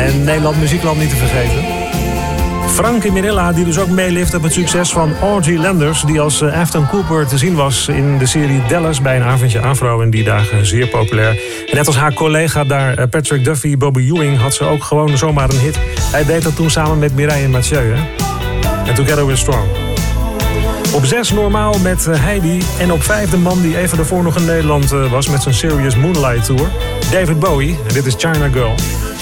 En Nederland Muziekland niet te vergeten. Frankie Mirella, die dus ook meelift op het succes van Audrey Landers, die als Afton Cooper te zien was in de serie Dallas bij een avondje Afro in die dagen zeer populair. En net als haar collega daar, Patrick Duffy, Bobby Ewing, had ze ook gewoon zomaar een hit. Hij deed dat toen samen met Mireille Mathieu. Hè? En Together We're Strong. Op 6 normaal met Heidi. En op 5 de man die even daarvoor nog in Nederland was met zijn Serious Moonlight Tour. David Bowie. En dit is China Girl.